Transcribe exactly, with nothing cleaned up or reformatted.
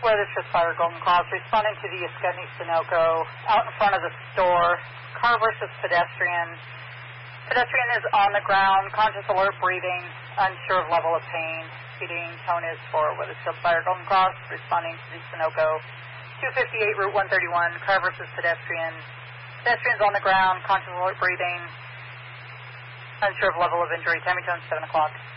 Weatherford Fire, Golden Cross, responding to the Ascutney Sunoco, out in front of the store. Car versus pedestrian. Pedestrian is on the ground, conscious, alert, breathing, unsure of level of pain. Speeding tone is for Wethersfield Fire, Golden Cross, responding to the Sunoco. two fifty-eight, Route one thirty-one, car versus pedestrian. Pedestrian's on the ground, conscious, alert, breathing, unsure of level of injury. Timing tone seven o'clock.